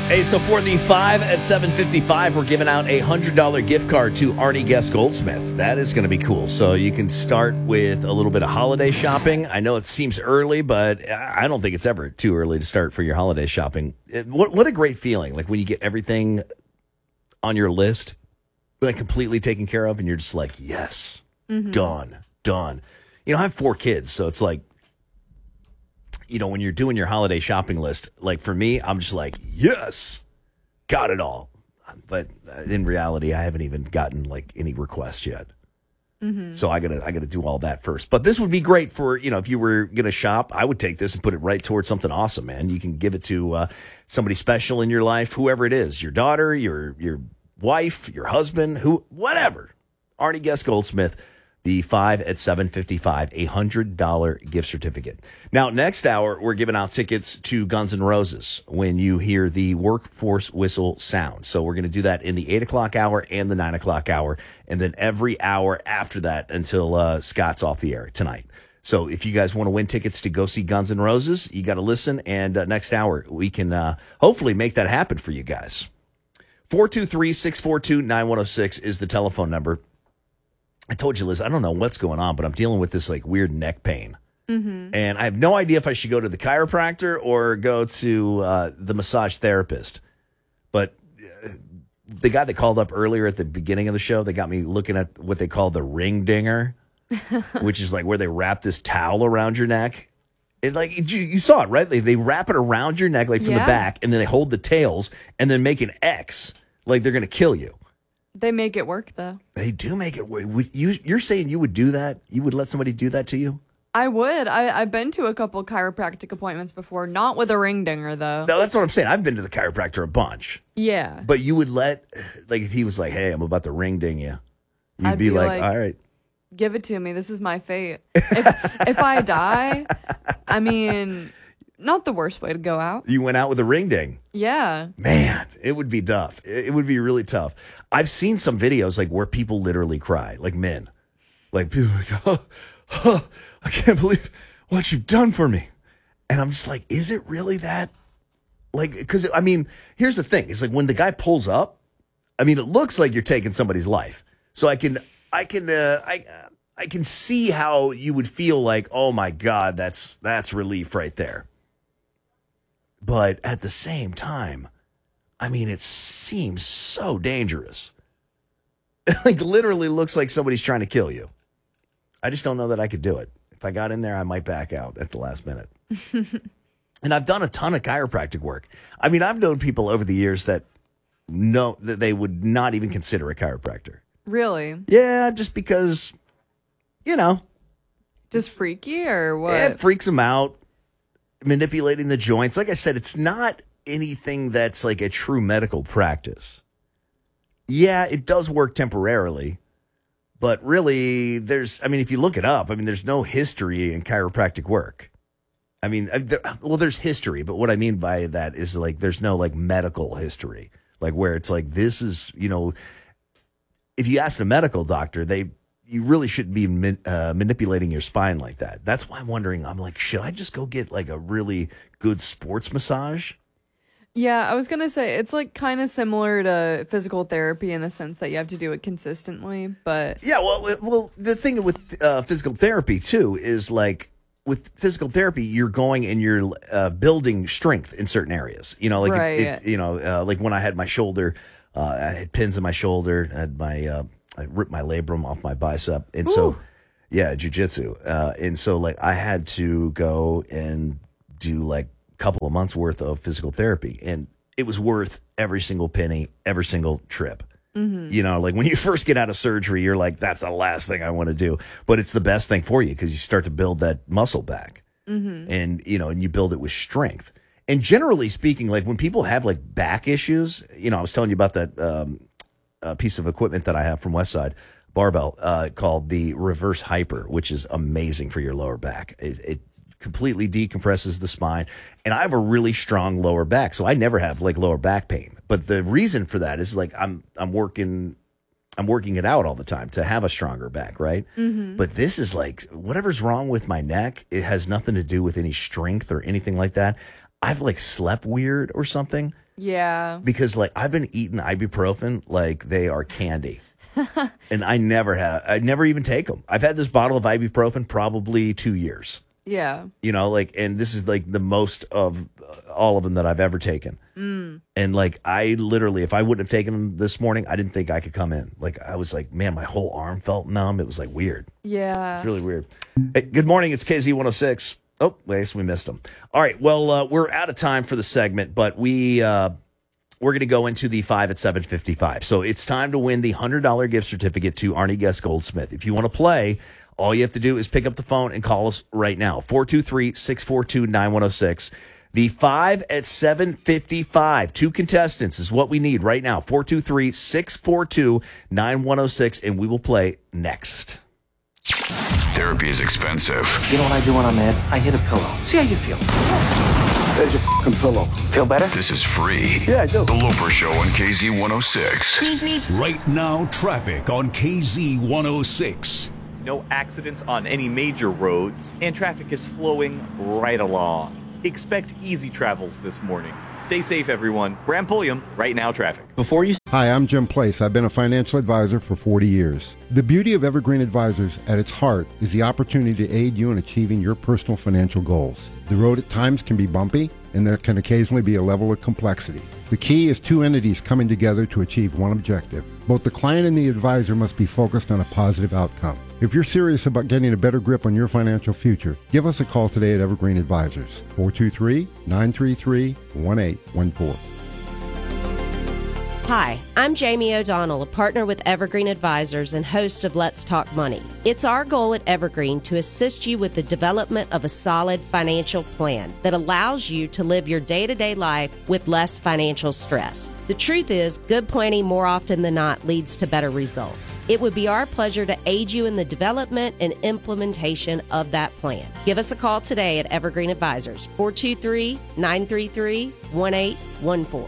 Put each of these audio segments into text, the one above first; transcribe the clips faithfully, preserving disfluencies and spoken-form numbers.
Hey, so for the five at seven fifty-five, we're giving out a one hundred dollars gift card to Arnie Guest Goldsmith. That is going to be cool. So you can start with a little bit of holiday shopping. I know it seems early, but I don't think it's ever too early to start for your holiday shopping. What, what a great feeling, like when you get everything on your list, like completely taken care of, and you're just like, yes, mm-hmm. done, done. You know, I have four kids, so it's like, you know, when you're doing your holiday shopping list, like for me, I'm just like, yes, got it all. But in reality, I haven't even gotten like any requests yet. Mm-hmm. So I gotta, I gotta do all that first. But this would be great for, you know, if you were gonna shop, I would take this and put it right towards something awesome, man. You can give it to uh, somebody special in your life, whoever it is, your daughter, your your wife, your husband, who, whatever. Arnie Guest Goldsmith. The five at seven fifty-five, a one hundred dollars gift certificate. Now, next hour, we're giving out tickets to Guns N' Roses when you hear the workforce whistle sound. So we're going to do that in the eight o'clock hour and the nine o'clock hour, and then every hour after that until uh, Scott's off the air tonight. So if you guys want to win tickets to go see Guns N' Roses, you got to listen, and uh, next hour, we can uh, hopefully make that happen for you guys. four two three, six four two, nine one zero six is the telephone number. I told you, Liz, I don't know what's going on, but I'm dealing with this like weird neck pain. Mm-hmm. And I have no idea if I should go to the chiropractor or go to uh, the massage therapist. But uh, the guy that called up earlier at the beginning of the show, they got me looking at what they call the ring dinger, which is like where they wrap this towel around your neck. It like you, you saw it, right? They, they wrap it around your neck like from yeah. the back, and then they hold the tails and then make an X like they're going to kill you. They make it work, though. They do make it work. Would you, you're saying you would do that? You would let somebody do that to you? I would. I, I've been to a couple chiropractic appointments before, not with a ring dinger, though. No, that's what I'm saying. I've been to the chiropractor a bunch. Yeah. But you would let, like, if he was like, hey, I'm about to ring ding you, you'd I'd be, be like, like, all right. Give it to me. This is my fate. If, if I die, I mean, not the worst way to go out. You went out with a ring ding. Yeah. Man, it would be tough. It would be really tough. I've seen some videos like where people literally cry, like men. Like people are like, oh, oh, I can't believe what you've done for me. And I'm just like, is it really that? Like, because, I mean, here's the thing. It's like when the guy pulls up, I mean, it looks like you're taking somebody's life. So I can, I can, uh, I, uh, I can see how you would feel like, oh my God, that's, that's relief right there. But at the same time, I mean, it seems so dangerous. It like literally looks like somebody's trying to kill you. I just don't know that I could do it. If I got in there, I might back out at the last minute. And I've done a ton of chiropractic work. I mean, I've known people over the years that know that they would not even consider a chiropractor. Really? Yeah, just because, you know. Just freaky or what? It freaks them out. Manipulating the joints. Like I said, it's not anything that's like a true medical practice. Yeah, it does work temporarily, but really there's, I mean, if you look it up, I mean, there's no history in chiropractic work. I mean, there, well, there's history, but what I mean by that is like, there's no like medical history, like where it's like, this is, you know, if you ask a medical doctor, they, you really shouldn't be man, uh, manipulating your spine like that. That's why I'm wondering, I'm like, should I just go get like a really good sports massage? Yeah, I was going to say, it's like kind of similar to physical therapy in the sense that you have to do it consistently, but... Yeah, well, well, the thing with uh, physical therapy, too, is like, with physical therapy, you're going and you're uh, building strength in certain areas. You know, like, right. it, it, you know, uh, like when I had my shoulder, uh, I had pins in my shoulder, I had my... Uh, I ripped my labrum off my bicep. And Ooh. so, yeah, jujitsu. Uh, and so, like, I had to go and do, like, a couple of months worth of physical therapy. And it was worth every single penny, every single trip. Mm-hmm. You know, like, when you first get out of surgery, you're like, that's the last thing I want to do. But it's the best thing for you because you start to build that muscle back. Mm-hmm. And, you know, and you build it with strength. And generally speaking, like, when people have, like, back issues, you know, I was telling you about that um a piece of equipment that I have from Westside Barbell uh, called the Reverse Hyper, which is amazing for your lower back. It, it completely decompresses the spine, and I have a really strong lower back, so I never have like lower back pain. But the reason for that is like I'm I'm working I'm working it out all the time to have a stronger back, right? Mm-hmm. But this is like whatever's wrong with my neck, it has nothing to do with any strength or anything like that. I've like slept weird or something. Yeah. Because, like, I've been eating ibuprofen like they are candy. And I never have. I never even take them. I've had this bottle of ibuprofen probably two years. Yeah. You know, like, and this is like the most of all of them that I've ever taken. Mm. And like, I literally, if I wouldn't have taken them this morning, I didn't think I could come in. Like, I was like, man, my whole arm felt numb. It was like weird. Yeah. It's really weird. Hey, good morning. It's K Z one oh six. Oh, wait, we missed them. All right. Well, uh, we're out of time for the segment, but we, uh, we're going to go into the five at seven fifty-five. So it's time to win the one hundred dollars gift certificate to Arnie Guest Goldsmith. If you want to play, all you have to do is pick up the phone and call us right now. four two three, six four two, nine one oh six. The five at seven fifty-five. Two contestants is what we need right now. four two three, six four two, nine one oh six. And we will play next. Therapy is expensive. You know what I do when I'm mad? I hit a pillow. See how you feel. There's your fucking pillow. Feel better? This is free. Yeah, I do. The Loper Show on K Z one oh six. Right now, traffic on K Z one oh six. No accidents on any major roads, and traffic is flowing right along. Expect easy travels this morning. Stay safe, everyone. Bram Pulliam, Right Now Traffic. Before you... Hi, I'm Jim Place. I've been a financial advisor for forty years. The beauty of Evergreen Advisors at its heart is the opportunity to aid you in achieving your personal financial goals. The road at times can be bumpy, and there can occasionally be a level of complexity. The key is two entities coming together to achieve one objective. Both the client and the advisor must be focused on a positive outcome. If you're serious about getting a better grip on your financial future, give us a call today at Evergreen Advisors, four two three, nine three three, one eight one four. Hi, I'm Jamie O'Donnell, a partner with Evergreen Advisors and host of Let's Talk Money. It's our goal at Evergreen to assist you with the development of a solid financial plan that allows you to live your day-to-day life with less financial stress. The truth is, good planning more often than not leads to better results. It would be our pleasure to aid you in the development and implementation of that plan. Give us a call today at Evergreen Advisors, four two three, nine three three, one eight one four.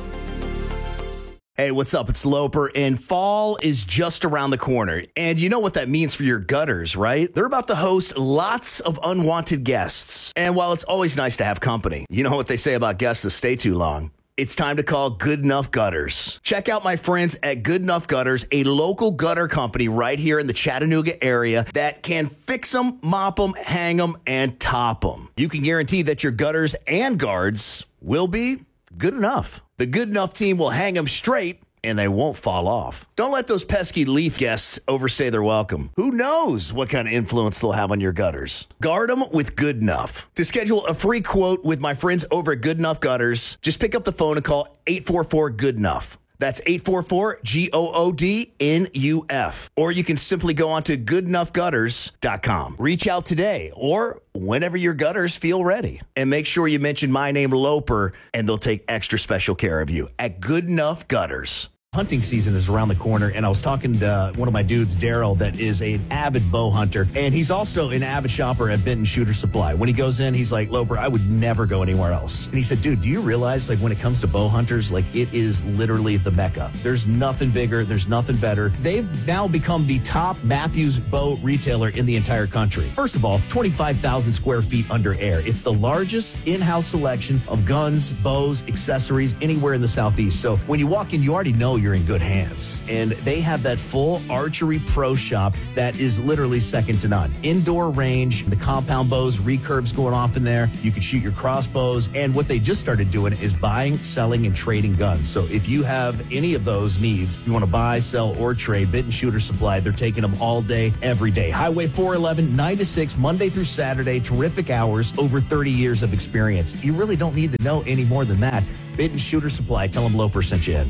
Hey, what's up? It's Loper, and fall is just around the corner. And you know what that means for your gutters, right? They're about to host lots of unwanted guests. And while it's always nice to have company, you know what they say about guests that stay too long. It's time to call Good Enough Gutters. Check out my friends at Good Enough Gutters, a local gutter company right here in the Chattanooga area that can fix them, mop them, hang them, and top them. You can guarantee that your gutters and guards will be good enough. The Good Enough team will hang them straight, and they won't fall off. Don't let those pesky leaf guests overstay their welcome. Who knows what kind of influence they'll have on your gutters? Guard them with Good Enough. To schedule a free quote with my friends over at Good Enough Gutters, just pick up the phone and call eight four four, good enough. That's eight four four, G O O D N U F. Or you can simply go on to good enough gutters dot com. Reach out today or whenever your gutters feel ready. And make sure you mention my name, Loper, and they'll take extra special care of you at Good Enough Gutters. Hunting season is around the corner, and I was talking to uh, one of my dudes, Daryl, that is an avid bow hunter, and he's also an avid shopper at Benton Shooter Supply. When he goes in, he's like, Loper, I would never go anywhere else. And he said, dude, do you realize, like, when it comes to bow hunters, like, it is literally the mecca. There's nothing bigger. There's nothing better. They've now become the top Matthews bow retailer in the entire country. First of all, twenty-five thousand square feet under air. It's the largest in-house selection of guns, bows, accessories anywhere in the Southeast. So when you walk in, you already know you're in good hands. And they have that full archery pro shop that is literally second to none. Indoor range, the compound bows, recurves going off in there. You can shoot your crossbows. And what they just started doing is buying, selling, and trading guns. So if you have any of those needs, you want to buy, sell, or trade, Benton Shooter Supply, they're taking them all day, every day. Highway four eleven, nine to six, Monday through Saturday, terrific hours, over thirty years of experience. You really don't need to know any more than that. Benton Shooter Supply, tell them Loper sent you in.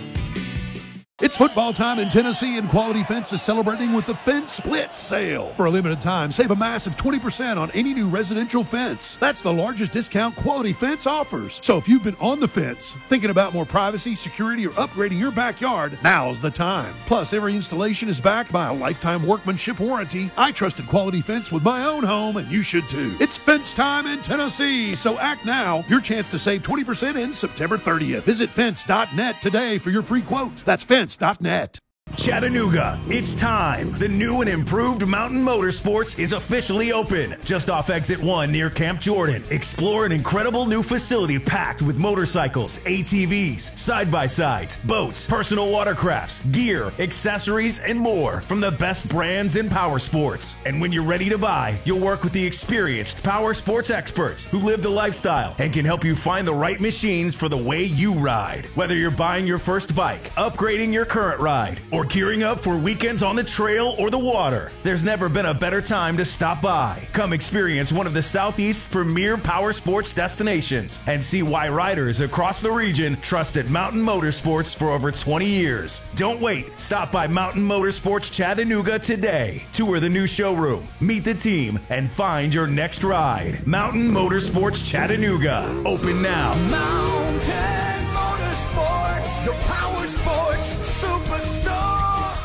It's football time in Tennessee, and Quality Fence is celebrating with the Fence Split Sale. For a limited time, save a massive twenty percent on any new residential fence. That's the largest discount Quality Fence offers. So if you've been on the fence, thinking about more privacy, security, or upgrading your backyard, now's the time. Plus, every installation is backed by a lifetime workmanship warranty. I trusted Quality Fence with my own home, and you should too. It's fence time in Tennessee, so act now. Your chance to save twenty percent ends September thirtieth. Visit fence dot net today for your free quote. That's fence dot net. Chattanooga, it's time. The new and improved Mountain Motorsports is officially open. Just off exit one near Camp Jordan. Explore an incredible new facility packed with motorcycles, A T Vs, side-by-sides, boats, personal watercrafts, gear, accessories, and more from the best brands in power sports. And when you're ready to buy, you'll work with the experienced power sports experts who live the lifestyle and can help you find the right machines for the way you ride. Whether you're buying your first bike, upgrading your current ride, or gearing up for weekends on the trail or the water, there's never been a better time to stop by. Come experience one of the Southeast's premier power sports destinations and see why riders across the region trusted Mountain Motorsports for over twenty years. Don't wait. Stop by Mountain Motorsports Chattanooga today. Tour the new showroom, meet the team, and find your next ride. Mountain Motorsports Chattanooga. Open now. Mountain Motorsports, the power sports superstar.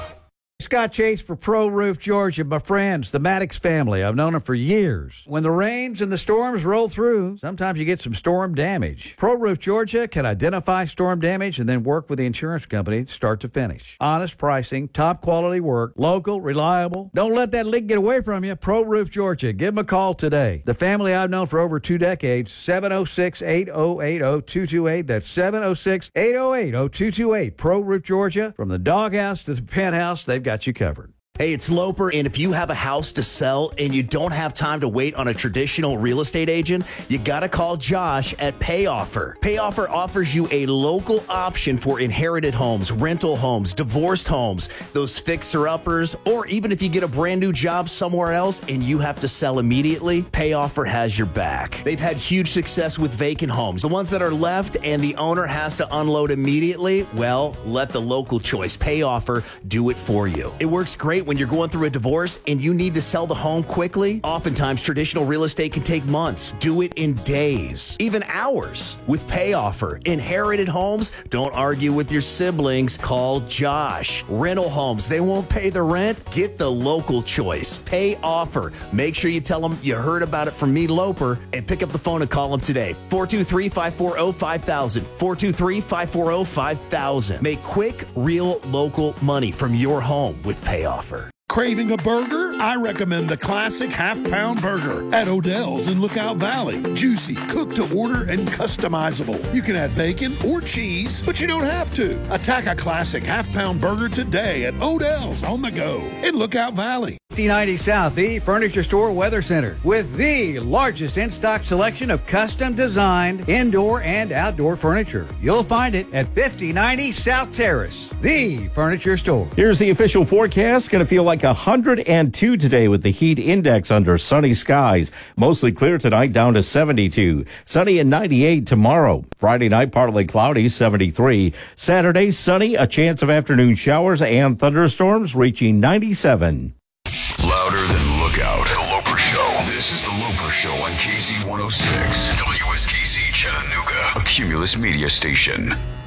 Scott Chase for Pro Roof Georgia. My friends, the Maddox family. I've known them for years. When the rains and the storms roll through, sometimes you get some storm damage. Pro Roof Georgia can identify storm damage and then work with the insurance company start to finish. Honest pricing, top quality work, local, reliable. Don't let that leak get away from you. Pro Roof Georgia. Give them a call today. The family I've known for over two decades, seven oh six, eight oh eight, oh two two eight. That's seven oh six, eight oh eight, oh two two eight. Pro Roof Georgia. From the doghouse to the penthouse, they've got you covered. Hey, it's Loper, and if you have a house to sell and you don't have time to wait on a traditional real estate agent, you got to call Josh at PayOffer. PayOffer offers you a local option for inherited homes, rental homes, divorced homes, those fixer-uppers, or even if you get a brand new job somewhere else and you have to sell immediately, PayOffer has your back. They've had huge success with vacant homes. The ones that are left and the owner has to unload immediately, well, let the local choice, PayOffer, do it for you. It works great when you're going through a divorce and you need to sell the home quickly. Oftentimes, traditional real estate can take months. Do it in days, even hours. With PayOffer, inherited homes, don't argue with your siblings. Call Josh. Rental homes, they won't pay the rent. Get the local choice. PayOffer. Make sure you tell them you heard about it from me, Loper, and pick up the phone and call them today. four two three, five four zero, five thousand. four two three, five four zero, five thousand. Make quick, real, local money from your home with PayOffer. Craving a burger? I recommend the classic half-pound burger at Odell's in Lookout Valley. Juicy, cooked to order, and customizable. You can add bacon or cheese, but you don't have to. Attack a classic half-pound burger today at Odell's on the go in Lookout Valley. fifty ninety South, the Furniture Store Weather Center, with the largest in-stock selection of custom-designed indoor and outdoor furniture. You'll find it at fifty ninety South Terrace, the Furniture Store. Here's the official forecast. Going to feel like one hundred two today with the heat index under sunny skies. Mostly clear tonight, down to seventy-two. Sunny and ninety-eight tomorrow. Friday night, partly cloudy, seventy-three. Saturday, sunny, a chance of afternoon showers and thunderstorms, reaching ninety-seven. Louder than Lookout. The Loper Show. This is The Loper Show on K Z one oh six. W S K Z Chattanooga. A Cumulus media station.